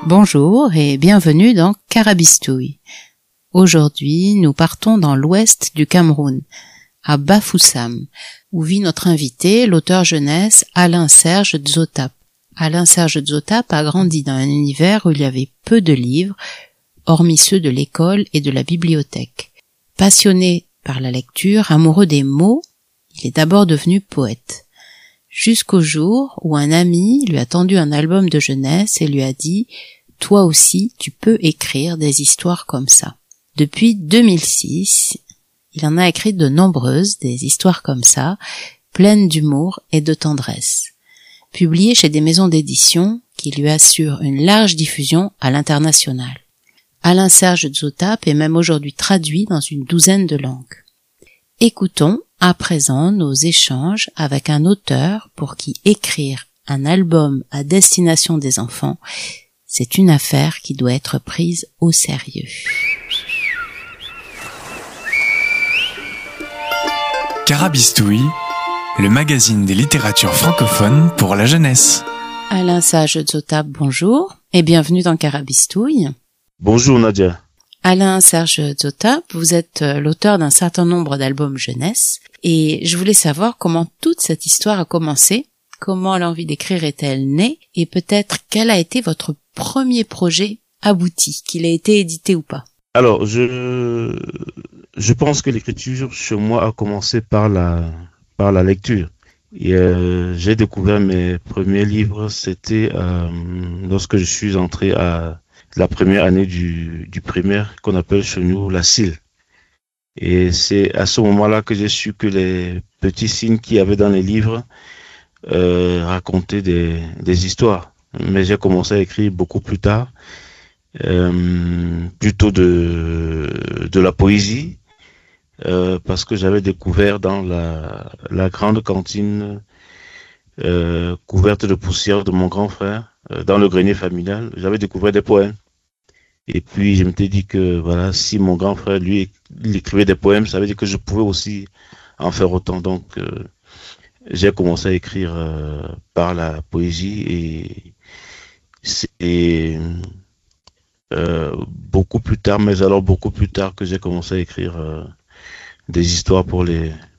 Bonjour et bienvenue dans Carabistouille. Aujourd'hui, nous partons dans l'ouest du Cameroun, à Bafoussam, où vit notre invité, l'auteur jeunesse Alain-Serge Dzotap. Alain-Serge Dzotap a grandi dans un univers où il y avait peu de livres, hormis ceux de l'école et de la bibliothèque. Passionné par la lecture, amoureux des mots, il est d'abord devenu poète. Jusqu'au jour où un ami lui a tendu un album de jeunesse et lui a dit « Toi aussi, tu peux écrire des histoires comme ça ». Depuis 2006, il en a écrit de nombreuses, des histoires comme ça, pleines d'humour et de tendresse. Publiées chez des maisons d'édition qui lui assurent une large diffusion à l'international. Alain-Serge Dzotap est même aujourd'hui traduit dans une douzaine de langues. Écoutons à présent nos échanges avec un auteur pour qui écrire un album à destination des enfants, c'est une affaire qui doit être prise au sérieux. Carabistouille, le magazine des littératures francophones pour la jeunesse. Alain-Serge Dzotap, bonjour et bienvenue dans Carabistouille. Bonjour Nadia. Alain-Serge Dzotap, vous êtes l'auteur d'un certain nombre d'albums jeunesse et je voulais savoir comment toute cette histoire a commencé, comment l'envie d'écrire est-elle née et peut-être quel a été votre premier projet abouti, qu'il ait été édité ou pas. Alors, je pense que l'écriture chez moi a commencé par la lecture. Et j'ai découvert mes premiers livres, c'était lorsque je suis entré à la première année du primaire, qu'on appelle chez nous la CIL. Et c'est à ce moment-là que j'ai su que les petits signes qu'il y avait dans les livres racontaient des histoires. Mais j'ai commencé à écrire beaucoup plus tard, plutôt de la poésie, parce que j'avais découvert dans la grande cantine couverte de poussière de mon grand frère, dans le grenier familial, j'avais découvert des poèmes. Et puis je m'étais dit que voilà, si mon grand frère lui il écrivait des poèmes, ça veut dire que je pouvais aussi en faire autant. Donc j'ai commencé à écrire par la poésie et c'est beaucoup plus tard, mais alors beaucoup plus tard que j'ai commencé à écrire des histoires pour